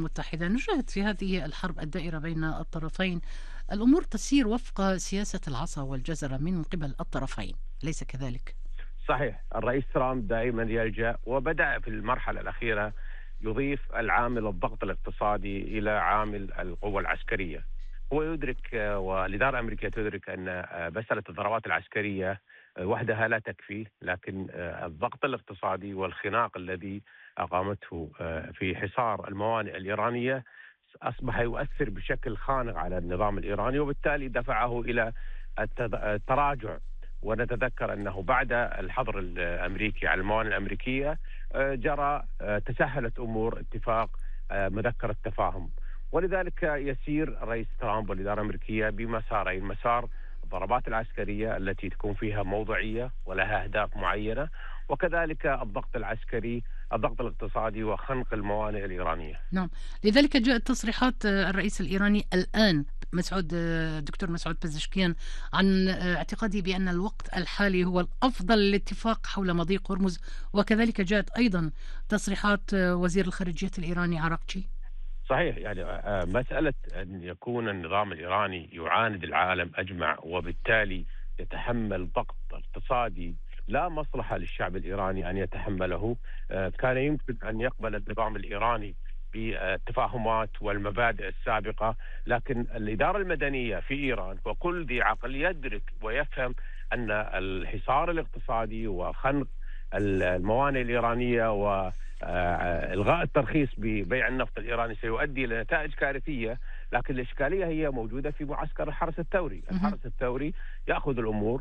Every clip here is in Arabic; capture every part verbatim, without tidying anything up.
المتحدة. نشاهد في هذه الحرب الدائرة بين الطرفين الأمور تسير وفق سياسة العصا والجزرة من قبل الطرفين، أليس كذلك؟ صحيح. الرئيس ترامب دائما يلجأ وبدأ في المرحلة الأخيرة يضيف العامل الضغط الاقتصادي إلى عامل القوة العسكرية. هو يدرك آه، والإدارة الأمريكية تدرك أن آه، مسألة الضربات العسكرية آه، وحدها لا تكفي، لكن آه، الضغط الاقتصادي والخناق الذي أقامته آه، في حصار الموانئ الإيرانية أصبح يؤثر بشكل خانق على النظام الإيراني، وبالتالي دفعه إلى التد- التراجع. ونتذكر أنه بعد الحظر الأمريكي على الموانئ الأمريكية آه، جرى آه، تسهلت أمور اتفاق آه، مذكرة التفاهم. ولذلك يسير الرئيس ترامب والإدارة الأمريكية بمسارين: مسار الضربات العسكرية التي تكون فيها موضوعية ولها أهداف معينة، وكذلك الضغط العسكري الضغط الاقتصادي وخنق الموانئ الإيرانية. نعم، لذلك جاءت تصريحات آه، الرئيس الإيراني الآن مسعود آه، دكتور مسعود بزشكيان عن آه، اعتقاده بأن الوقت الحالي هو الأفضل للاتفاق حول مضيق هرمز، وكذلك جاءت أيضا تصريحات آه، وزير الخارجية الإيراني عراقچي. صحيح. يعني آه، مسألة أن يكون النظام الإيراني يعاند العالم أجمع وبالتالي يتحمل ضغط اقتصادي لا مصلحة للشعب الإيراني أن يتحمله. آه، كان يمكن أن يقبل النظام الإيراني بالتفاهمات والمبادئ السابقة، لكن الإدارة المدنية في إيران وكل ذي عقل يدرك ويفهم أن الحصار الاقتصادي وخنق الموانئ الإيرانية و آه، إلغاء الترخيص ببيع النفط الإيراني سيؤدي إلى نتائج كارثية. لكن الإشكالية هي موجودة في معسكر الحرس الثوري. مهم. الحرس الثوري يأخذ الأمور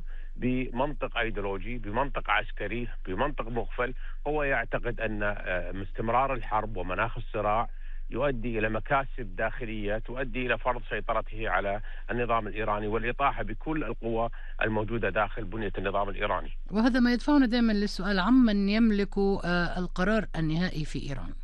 بمنطق أيديولوجي، بمنطق عسكري، بمنطق مغفل. هو يعتقد أن آه، استمرار الحرب ومناخ الصراع يؤدي إلى مكاسب داخلية تؤدي إلى فرض سيطرته على النظام الإيراني والإطاحة بكل القوى الموجودة داخل بنية النظام الإيراني. وهذا ما يدفعنا دائما للسؤال عمن يملك آه، القرار النهائي في إيران.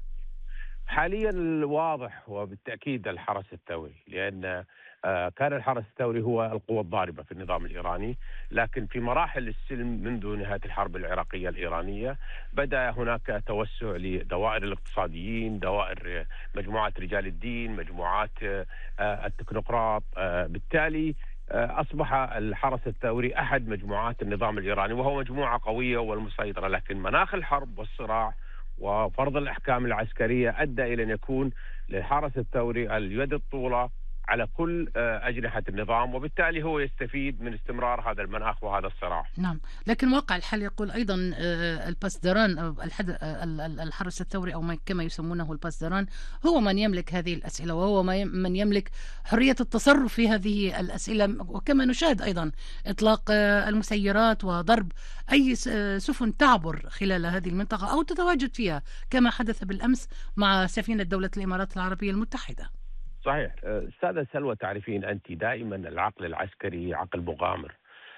حاليا الواضح وبالتأكيد الحرس الثوري، لأن آه، كان الحرس الثوري هو القوة الضاربة في النظام الإيراني، لكن في مراحل السلم منذ نهاية الحرب العراقية الإيرانية بدأ هناك توسع لدوائر الاقتصاديين، دوائر مجموعات رجال الدين، مجموعات آه، التكنوقراط. آه، بالتالي آه، أصبح الحرس الثوري أحد مجموعات النظام الإيراني، وهو مجموعة قوية والمسيطرة. لكن مناخ الحرب والصراع وفرض الأحكام العسكرية أدى إلى أن يكون للحرس الثوري اليد الطولى على كل آه، أجنحة النظام، وبالتالي هو يستفيد من استمرار هذا المناخ وهذا الصراع. نعم، لكن واقع الحال يقول أيضا آه، الباسدران أو الحد... آه، ال- ال- الحرس الثوري أو ما- كما يسمونه الباسدران هو من يملك هذه الأسئلة، وهو ما ي- من يملك حرية التصرف في هذه الأسئلة. وكما نشاهد أيضا إطلاق آه، المسيرات وضرب أي س- آه، سفن تعبر خلال هذه المنطقة أو تتواجد فيها، كما حدث بالأمس مع سفينة دولة الإمارات العربية المتحدة. صحيح. آه، أستاذة سلوى، تعرفين أنت دائما العقل العسكري عقل مغامر.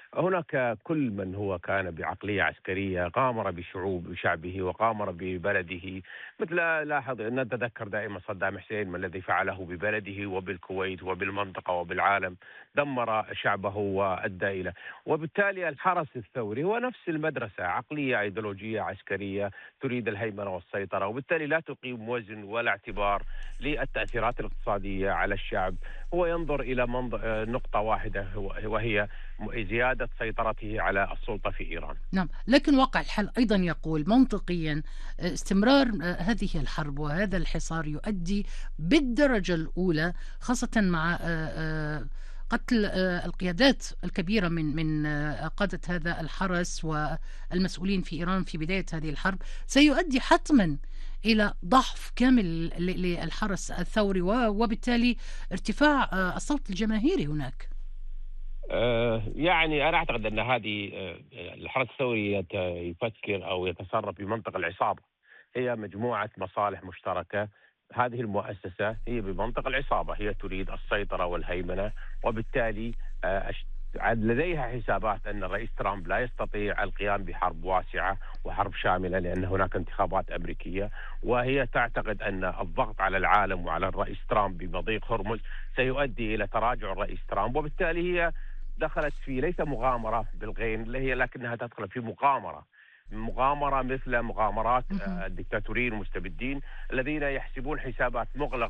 هناك كل من هو كان بعقلية عسكرية غامر بشعوب بشعبه وغامر ببلده. مثل لاحظ نتذكر دائما صدام حسين ما الذي فعله ببلده وبالكويت وبالمنطقة وبالعالم، دمر شعبه وأدى إلى. وبالتالي الحرس الثوري هو نفس المدرسة، عقلية أيديولوجية عسكرية تريد الهيمنة والسيطرة، وبالتالي لا تقيم وزن ولا اعتبار للتأثيرات الاقتصادية على الشعب. هو ينظر إلى منظ... نقطة واحدة وهي زيادة سيطرته على السلطة في إيران. نعم، لكن واقع الحال أيضا يقول منطقيا آه، استمرار آه، هذه الحرب وهذا الحصار يؤدي بالدرجة الأولى، خاصة مع آه، آه، قتل آه، القيادات الكبيرة من من آه، قادة هذا الحرس والمسؤولين في إيران في بداية هذه الحرب، سيؤدي حتما إلى ضعف كامل ل- للحرس الثوري و- وبالتالي ارتفاع آه، الصوت الجماهيري هناك. آه، يعني أنا أعتقد أن هذه آه، الحرس الثوري يت- يفكر أو يتصرف بمنطق العصابة. هي مجموعة مصالح مشتركة. هذه المؤسسة هي بمنطق العصابة، هي تريد السيطرة والهيمنة، وبالتالي آه، أش- عاد لديها حسابات أن الرئيس ترامب لا يستطيع القيام بحرب واسعة وحرب شاملة لأن هناك انتخابات أمريكية. وهي تعتقد أن الضغط على العالم وعلى الرئيس ترامب بمضيق هرمز سيؤدي إلى تراجع الرئيس ترامب، وبالتالي هي دخلت في ليس مغامرة بالغين اللي هي، لكنها تدخل في مغامرة مغامرة مثل مغامرات مهم. آه، الدكتاتوريين المستبدين الذين يحسبون حسابات مغلقة